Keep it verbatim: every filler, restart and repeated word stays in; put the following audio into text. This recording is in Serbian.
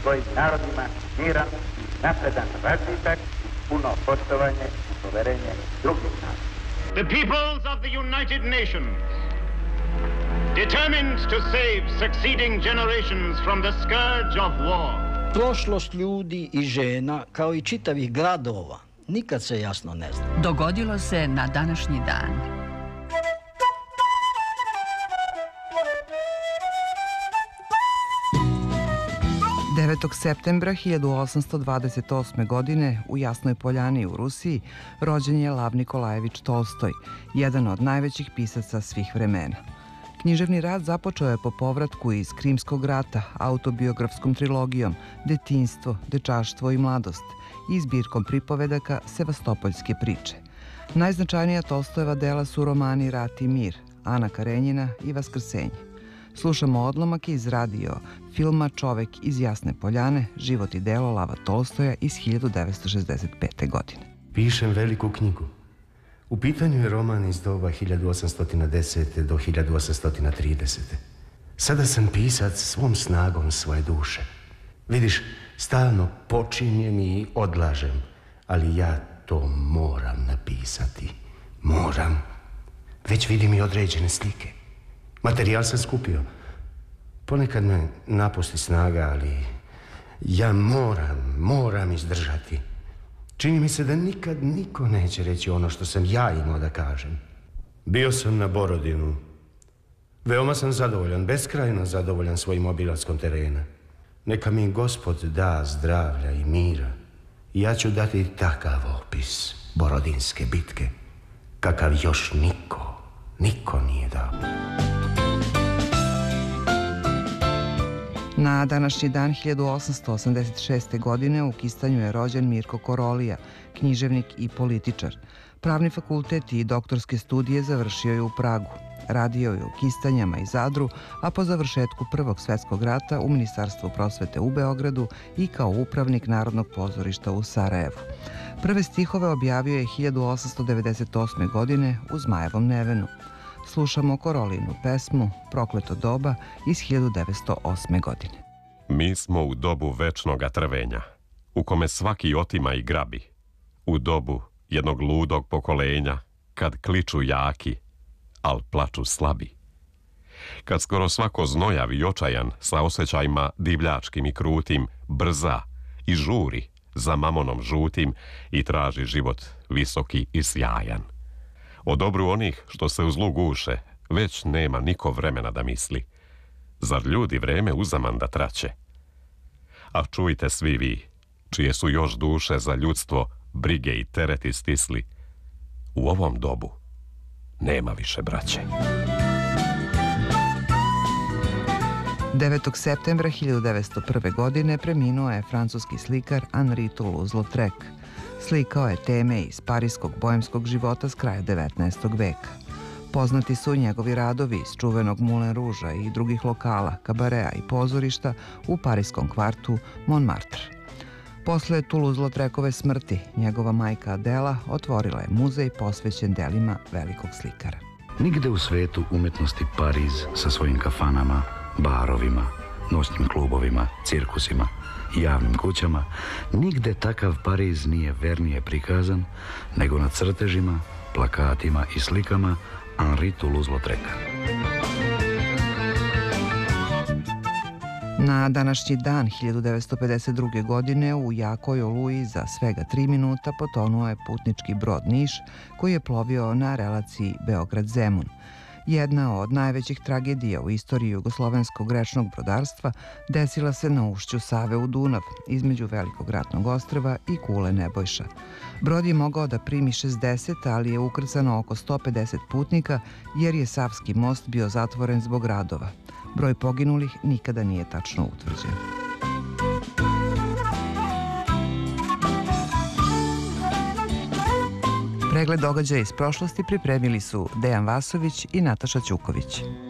svojim narodima miran i napredan razvitak, puno poštovanje i poverenje drugih naroda. The peoples of the United Nations, determined to save succeeding generations from the scourge of war. Prošlost ljudi i žena, kao i čitavih gradova, nikad se jasno ne zna. Dogodilo se na današnji dan. devetog septembra hiljadu osamsto dvadeset osme. godine u Jasnoj Poljani u Rusiji rođen je Lav Nikolajević Tolstoj, jedan od najvećih pisaca svih vremena. Književni rad započeo je po povratku iz Krimskog rata autobiografskom trilogijom Detinjstvo, dečaštvo i mladost i zbirkom pripovedaka Sevastopoljske priče. Najznačajnija Tolstojeva dela su romani Rat i mir, Ana Karenjina i Vaskrsenje. Slušamo odlomak iz radio filma Čovek iz Jasne Poljane, život i delo Lava Tolstoja iz hiljadu devetsto šezdeset pete. godine. Pišem veliku knjigu. U pitanju je roman iz doba hiljadu osamsto desete. do hiljadu osamsto tridesete. Sada sam pisac svom snagom svoje duše. Vidiš, stalno počinjem i odlažem, ali ja to moram napisati. Moram. Već vidim i određene slike. Materijal sam skupio. Ponekad me napusti snaga, ali ja moram, moram izdržati. Čini mi se da nikad niko neće reći ono što sam ja imao da kažem. Bio sam na Borodinu. Veoma sam zadovoljan, beskrajno zadovoljan svojim obilaskom terena. Neka mi Gospod da zdravlja i mira. I ja ću dati takav opis Borodinske bitke, kakav još niko, niko nije dao. Na današnji dan hiljadu osamsto osamdeset šeste. godine u Kistanju je rođen Mirko Korolija, književnik i političar. Pravni fakultet i doktorske studije završio je u Pragu. Radio je u Kistanjama i Zadru, a po završetku Prvog svetskog rata u Ministarstvu prosvete u Beogradu i kao upravnik Narodnog pozorišta u Sarajevu. Prve stihove objavio je hiljadu osamsto devedeset osme. godine u Zmajevom Nevenu. Slušamo Korolinu pesmu Prokleto doba iz hiljadu devetsto osme. godine. Mi smo u dobu večnoga trvenja, u kome svaki otima i grabi, u dobu jednog ludog pokolenja, kad kliču jaki, al plaču slabi. Kad skoro svako znojav i očajan sa osjećajima divljačkim i krutim brza i žuri za mamonom žutim i traži život visoki i sjajan. O dobru onih što se u zlu guše, već nema niko vremena da misli. Zar ljudi vreme uzaman da traće? A čujte svi vi, čije su još duše za ljudstvo brige i tereti stisli, u ovom dobu nema više braće. devetog septembra hiljadu devetsto prve. godine preminuo je francuski slikar Henri Toulouse-Lautrec. Slikao je teme iz parijskog bojemskog života s kraja devetnaestog. veka. Poznati su njegovi radovi iz čuvenog Moulin Rouge-a i drugih lokala, kabarea i pozorišta u parijskom kvartu Montmartre. Posle Toulouse-Lautrecove smrti, njegova majka Adela otvorila je muzej posvećen delima velikog slikara. Nigde u svetu umetnosti Pariz sa svojim kafanama, barovima, noćnim klubovima, cirkusima i javnim kućama, nigde takav Pariz nije vernije prikazan nego na crtežima, plakatima i slikama Henri Toulouse-Lautreca. Na današnji dan hiljadu devetsto pedeset druge. godine u jakoj oluji za svega tri minuta potonuo je putnički brod Niš koji je plovio na relaciji Beograd-Zemun. Jedna od najvećih tragedija u istoriji jugoslovenskog rečnog brodarstva desila se na ušću Save u Dunav, između Velikog ratnog ostrva i Kule Nebojša. Brod je mogao da primi šezdeset, ali je ukrcano oko sto pedeset putnika jer je Savski most bio zatvoren zbog radova. Broj poginulih nikada nije tačno utvrđen. Pregled događaja iz prošlosti pripremili su Dejan Vasović i Nataša Ćuković.